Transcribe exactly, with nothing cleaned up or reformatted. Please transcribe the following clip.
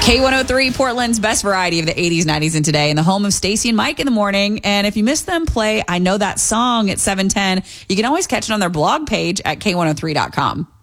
K one oh three, Portland's best variety of the eighties, nineties, and today, and the home of Stacey and Mike in the morning. And if you miss them play I Know That Song at seven ten, you can always catch it on their blog page at K one oh three dot com.